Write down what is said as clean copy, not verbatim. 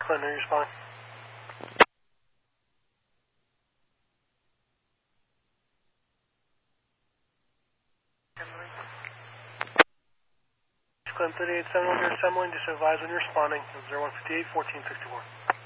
Clinton, are you responding? Clinton 387, you're assembling, just advise when you're responding. 0158 1464.